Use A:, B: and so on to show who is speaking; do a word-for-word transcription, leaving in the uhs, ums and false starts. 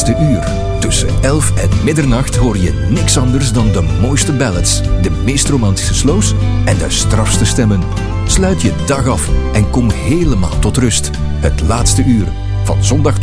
A: laatste uur. Tussen elf en middernacht hoor je niks anders dan de mooiste ballads, de meest romantische slows en de strafste stemmen. Sluit je dag af en kom helemaal tot rust. Het laatste uur, van zondag tot